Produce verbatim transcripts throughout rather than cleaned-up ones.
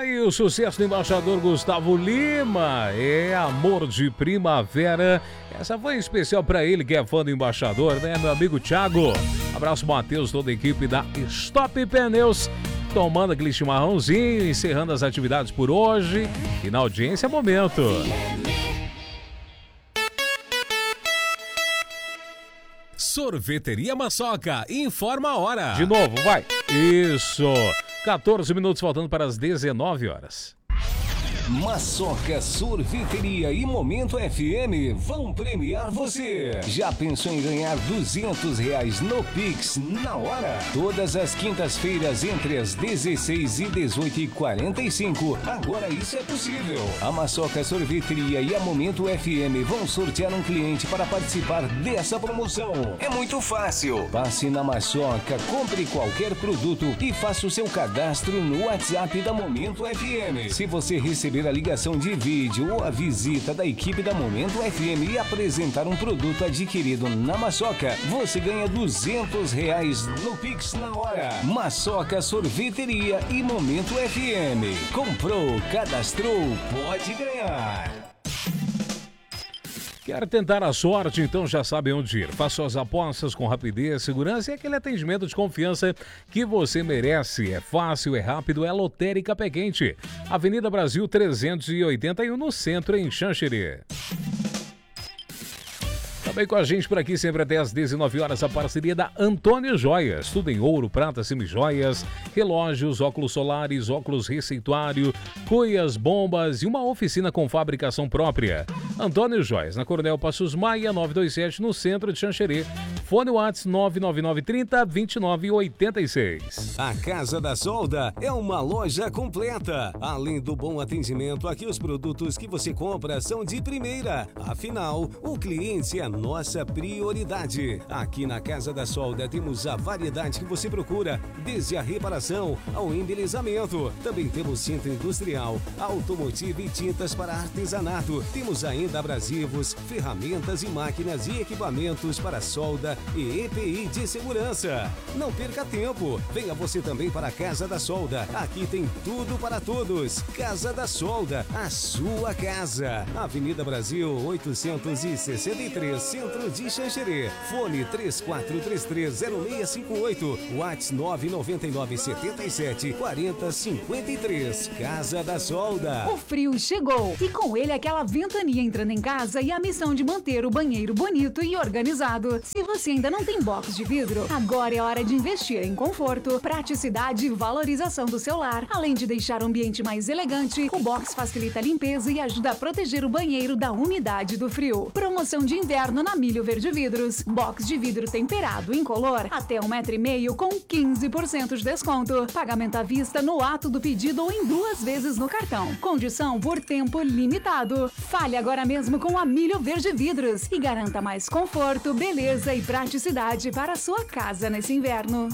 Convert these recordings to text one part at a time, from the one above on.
aí o sucesso do embaixador Gustavo Lima, é Amor de Primavera. Essa foi especial pra ele que é fã do embaixador, né, meu amigo Thiago? Abraço, Matheus, toda a equipe da Stop Pneus, tomando aquele chimarrãozinho, encerrando as atividades por hoje. E na audiência, momento. Sorveteria Maçoca, informa a hora. De novo, vai. Isso. quatorze minutos faltando para as dezenove horas. Maçoca Sorveteria e Momento F M vão premiar você. Já pensou em ganhar duzentos reais no Pix na hora? Todas as quintas-feiras entre as dezesseis e dezoito e quarenta e cinco. Agora isso é possível. A Maçoca Sorveteria e a Momento F M vão sortear um cliente para participar dessa promoção. É muito fácil. Passe na Maçoca, compre qualquer produto e faça o seu cadastro no WhatsApp da Momento F M. Se você receber a ligação de vídeo ou a visita da equipe da Momento F M e apresentar um produto adquirido na Maçoca, você ganha duzentos reais no Pix na hora. Maçoca Sorveteria e Momento F M. Comprou, cadastrou, pode ganhar. Quer tentar a sorte? Então já sabe onde ir. Faça suas apostas com rapidez, segurança e aquele atendimento de confiança que você merece. É fácil, é rápido, é Lotérica Pé Quente. Avenida Brasil trezentos e oitenta e um, no centro, em Xanxerê. Também com a gente por aqui, sempre até às dezenove horas, a parceria da Antônio Joias. Tudo em ouro, prata, semijoias, relógios, óculos solares, óculos receituário, cuias, bombas e uma oficina com fabricação própria. Antônio Joias, na Coronel Passos Maia, novecentos e vinte e sete, no centro de Xanxerê. Fone WhatsApp nove nove nove, trinta, vinte e nove, oitenta e seis. A Casa da Solda é uma loja completa. Além do bom atendimento, aqui os produtos que você compra são de primeira. Afinal, o cliente é nossa prioridade. Aqui na Casa da Solda temos a variedade que você procura, desde a reparação ao embelezamento. Também temos cinta industrial, automotivo e tintas para artesanato. Temos ainda abrasivos, ferramentas e máquinas e equipamentos para solda e E P I de segurança. Não perca tempo. Venha você também para a Casa da Solda. Aqui tem tudo para todos. Casa da Solda, a sua casa. Avenida Brasil oitocentos e sessenta e três, centro de Xanxerê. Fone três quatro três três, zero seis cinco oito. WhatsApp nove nove nove, sete sete, quatro zero cinco três. Casa da Solda. O frio chegou e com ele aquela ventania entrando em casa e a missão de manter o banheiro bonito e organizado. Se você ainda não tem box de vidro, agora é hora de investir em conforto, praticidade e valorização do seu lar. Além de deixar o ambiente mais elegante, o box facilita a limpeza e ajuda a proteger o banheiro da umidade do frio. Promoção de inverno na Milho Verde Vidros. Box de vidro temperado incolor até um metro e meio com quinze por cento de desconto. Pagamento à vista no ato do pedido ou em duas vezes no cartão. Condição por tempo limitado. Fale agora mesmo com a Milho Verde Vidros e garanta mais conforto, beleza e praticidade para a sua casa nesse inverno.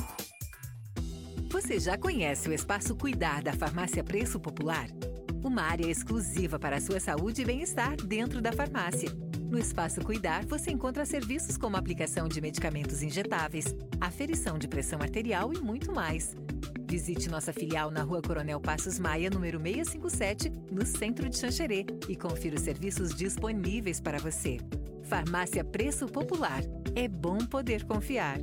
Você já conhece o Espaço Cuidar da Farmácia Preço Popular? Uma área exclusiva para a sua saúde e bem-estar dentro da farmácia. No Espaço Cuidar, você encontra serviços como aplicação de medicamentos injetáveis, aferição de pressão arterial e muito mais. Visite nossa filial na Rua Coronel Passos Maia, número seiscentos e cinquenta e sete, no centro de Xanxerê, e confira os serviços disponíveis para você. Farmácia Preço Popular. É bom poder confiar.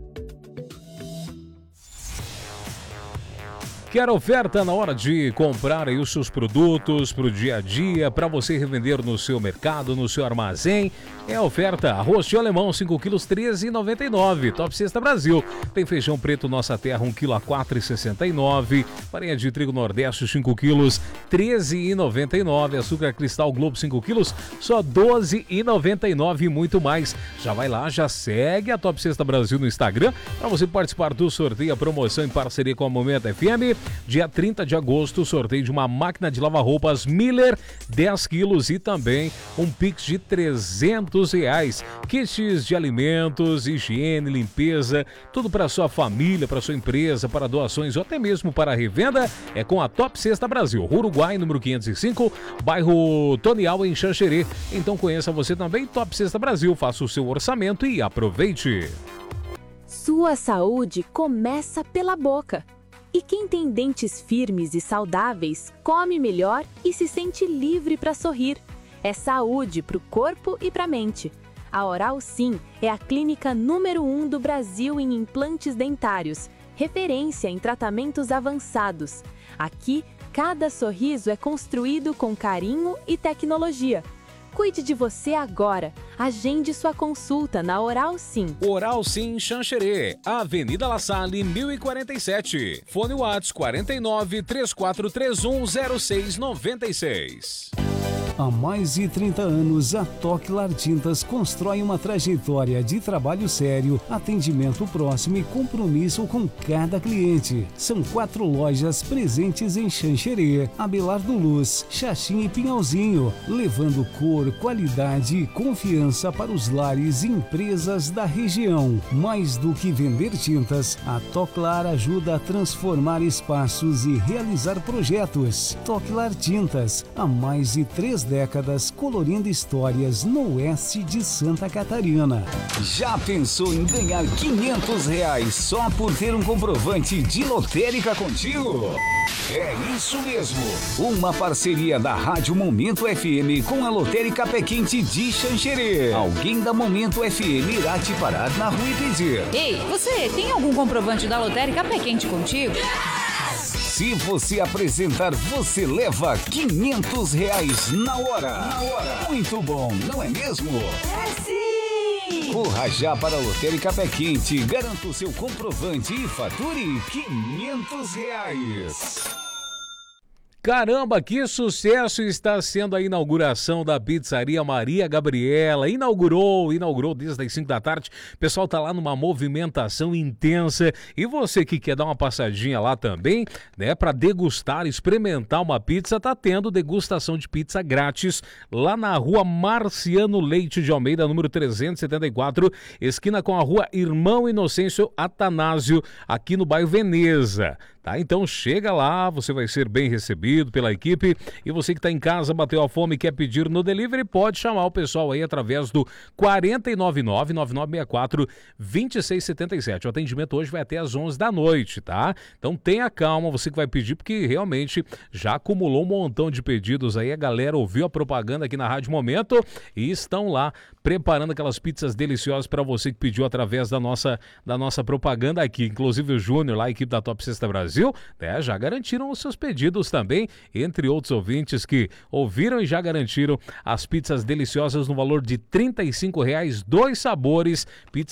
Quer oferta na hora de comprar aí os seus produtos para o dia a dia, para você revender no seu mercado, no seu armazém? É oferta. Arroz de alemão, cinco quilos, treze reais e noventa e nove centavos. Top Sexta Brasil. Tem feijão preto Nossa Terra, um quilo a quatro reais e sessenta e nove centavos. Farinha de trigo Nordeste, cinco quilos, treze reais e noventa e nove centavos. Açúcar Cristal Globo, cinco quilos, só doze reais e noventa e nove centavos e muito mais. Já vai lá, já segue a Top Sexta Brasil no Instagram para você participar do sorteio, a promoção em parceria com a Momento F M. Dia trinta de agosto, sorteio de uma máquina de lavar roupas Miller, dez quilos e também um Pix de trezentos reais. Kits de alimentos, higiene, limpeza, tudo para sua família, para sua empresa, para doações ou até mesmo para revenda, é com a Top Sexta Brasil. Uruguai, número quinhentos e cinco, bairro Tonial, em Xanxerê. Então conheça você também, Top Sexta Brasil. Faça o seu orçamento e aproveite. Sua saúde começa pela boca. E quem tem dentes firmes e saudáveis, come melhor e se sente livre para sorrir. É saúde para o corpo e para a mente. A Oral Sim é a clínica número um do Brasil em implantes dentários, referência em tratamentos avançados. Aqui, cada sorriso é construído com carinho e tecnologia. Cuide de você agora. Agende sua consulta na Oral Sim. Oral Sim Xanxerê, Avenida La Salle, mil e quarenta e sete. Fone WhatsApp quarenta e nove, três quatro três um, zero seis nove seis. Há mais de trinta anos, a Toklar Tintas constrói uma trajetória de trabalho sério, atendimento próximo e compromisso com cada cliente. São quatro lojas presentes em Xanxerê, Abelardo Luz, Xaxim e Pinhalzinho, levando cor, qualidade e confiança para os lares e empresas da região. Mais do que vender tintas, a Toklar ajuda a transformar espaços e realizar projetos. Toklar Tintas, há mais de três décadas colorindo histórias no oeste de Santa Catarina. Já pensou em ganhar quinhentos reais só por ter um comprovante de lotérica contigo? É isso mesmo! Uma parceria da Rádio Momento F M com a Lotérica Pé Quente de Xanxerê. Alguém da Momento F M irá te parar na rua e pedir: Ei, você tem algum comprovante da Lotérica Pé Quente contigo? Se você apresentar, você leva quinhentos reais na hora. Na hora. Muito bom, não é mesmo? É sim! Corra já para a Lotérica Pé Quente, garanta o seu comprovante e fature quinhentos reais. Caramba, que sucesso está sendo a inauguração da Pizzaria Maria Gabriela. Inaugurou, inaugurou desde as cinco da tarde. O pessoal tá lá numa movimentação intensa. E você que quer dar uma passadinha lá também, né, para degustar, experimentar uma pizza, tá tendo degustação de pizza grátis lá na Rua Marciano Leite de Almeida, número trezentos e setenta e quatro, esquina com a Rua Irmão Inocêncio Atanásio, aqui no bairro Veneza. Tá, então chega lá, você vai ser bem recebido pela equipe. E você que está em casa, bateu a fome e quer pedir no delivery, pode chamar o pessoal aí através do quatro nove nove, nove nove seis quatro, dois seis sete sete. O atendimento hoje vai até às onze da noite, tá? Então tenha calma, você que vai pedir, porque realmente já acumulou um montão de pedidos aí. A galera ouviu a propaganda aqui na Rádio Momento e estão lá preparando aquelas pizzas deliciosas para você que pediu através da nossa, da nossa propaganda aqui. Inclusive o Júnior lá, a equipe da Top Sexta Brasil, né, já garantiram os seus pedidos também, entre outros ouvintes que ouviram e já garantiram as pizzas deliciosas no valor de trinta e cinco reais, dois sabores, pizza